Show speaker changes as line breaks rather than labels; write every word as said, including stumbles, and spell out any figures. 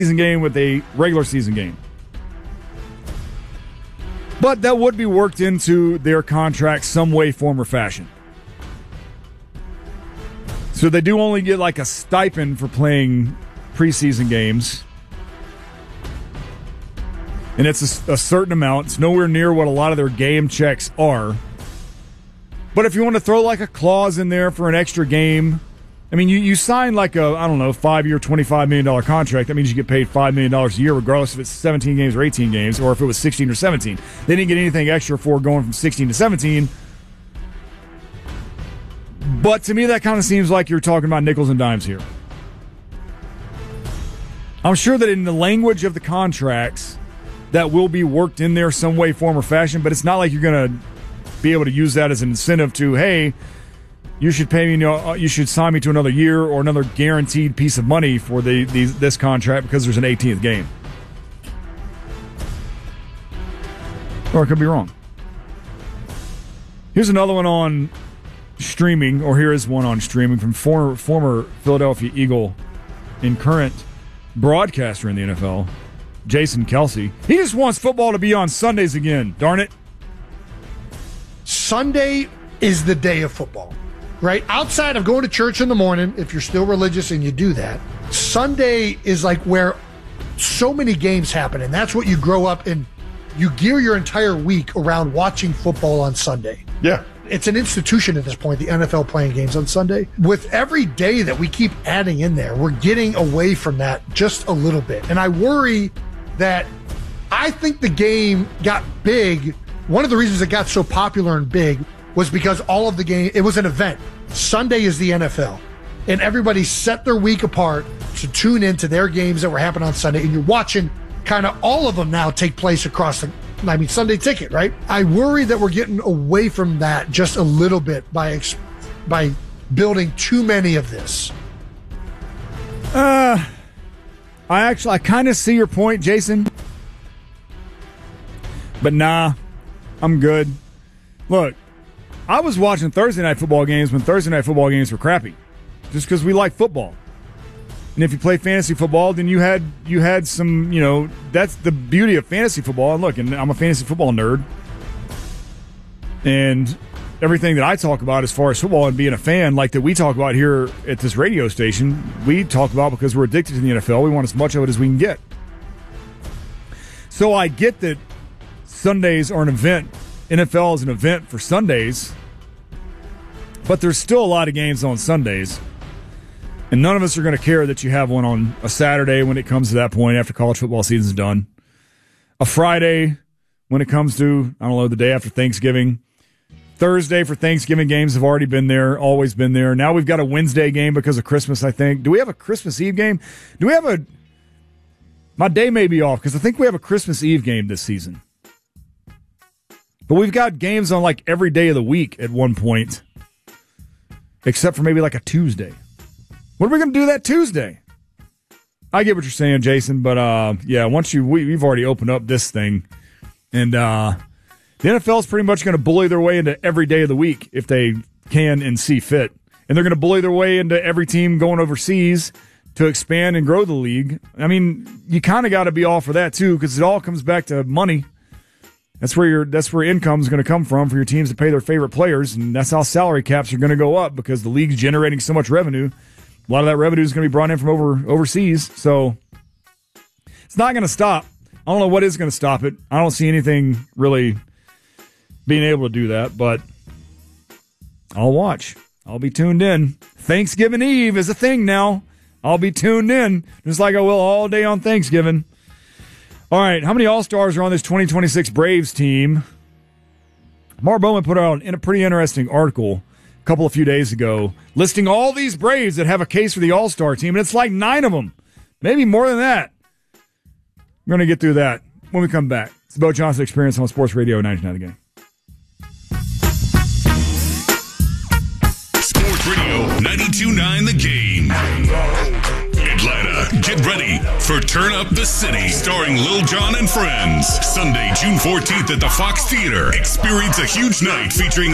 season game with a regular season game. But that would be worked into their contract some way, form, or fashion. So they do only get like a stipend for playing preseason games. And it's a, a certain amount. It's nowhere near what a lot of their game checks are. But if you want to throw like a clause in there for an extra game, I mean, you, you sign like a, I don't know, five-year, twenty-five million dollars contract. That means you get paid five million dollars a year regardless if it's seventeen games or eighteen games or if it was sixteen or seventeen. They didn't get anything extra for going from sixteen to seventeen. But to me, that kind of seems like you're talking about nickels and dimes here. I'm sure that in the language of the contracts, that will be worked in there some way, form, or fashion, but it's not like you're going to be able to use that as an incentive to, hey, you should pay me, you know, you should sign me to another year or another guaranteed piece of money for the, the this contract because there's an eighteenth game. Or I could be wrong. Here's another one on streaming, or here is one on streaming from former, former Philadelphia Eagle and current broadcaster in the N F L, Jason Kelce. He just wants football to be on Sundays again, darn it.
Sunday is the day of football, right? Outside of going to church in the morning, if you're still religious and you do that, Sunday is like where so many games happen, and that's what you grow up in. You gear your entire week around watching football on Sunday.
Yeah.
It's an institution at this point, the N F L playing games on Sunday. With every day that we keep adding in there, we're getting away from that just a little bit. And I worry that I think the game got big. One of the reasons it got so popular and big was because all of the game, it was an event. Sunday is the N F L. And everybody set their week apart to tune into their games that were happening on Sunday. And you're watching kind of all of them now take place across the, I mean, Sunday Ticket, right? I worry that we're getting away from that just a little bit by by building too many of this.
Uh, I actually, I kind of see your point, Jason. But nah, I'm good. Look, I was watching Thursday night football games when Thursday night football games were crappy, just because we like football. And if you play fantasy football, then you had you had some, you know, that's the beauty of fantasy football. And look, and I'm a fantasy football nerd. And everything that I talk about as far as football and being a fan, like that we talk about here at this radio station, we talk about because we're addicted to the N F L. We want as much of it as we can get. So I get that Sundays are an event. N F L is an event for Sundays. But there's still a lot of games on Sundays. And none of us are going to care that you have one on a Saturday when it comes to that point after college football season's done. A Friday when it comes to, I don't know, the day after Thanksgiving. Thursday for Thanksgiving games have already been there, always been there. Now we've got a Wednesday game because of Christmas, I think. Do we have a Christmas Eve game? Do we have a... My day may be off because I think we have a Christmas Eve game this season. But we've got games on like every day of the week at one point. Except for maybe like a Tuesday. What are we going to do that Tuesday? I get what you're saying, Jason, but uh, yeah, once you we, we've already opened up this thing, and uh, the N F L is pretty much going to bully their way into every day of the week if they can and see fit, and they're going to bully their way into every team going overseas to expand and grow the league. I mean, you kind of got to be all for that too, because it all comes back to money. That's where your that's where income is going to come from for your teams to pay their favorite players, and that's how salary caps are going to go up because the league's generating so much revenue. A lot of that revenue is going to be brought in from over overseas, so it's not going to stop. I don't know what is going to stop it. I don't see anything really being able to do that, but I'll watch. I'll be tuned in. Thanksgiving Eve is a thing now. I'll be tuned in, just like I will all day on Thanksgiving. All right, how many All-Stars are on this twenty twenty-six Braves team? Mark Bowman put out in a pretty interesting article a couple of few days ago, listing all these Braves that have a case for the All-Star team, and it's like nine of them, maybe more than that. We're going to get through that when we come back. It's the Bo Johnson Experience on Sports Radio ninety-nine The Game.
Sports Radio ninety-two point nine The Game. Atlanta, get ready for Turn Up the City, starring Lil Jon and Friends. Sunday, June fourteenth at the Fox Theater. Experience a huge night featuring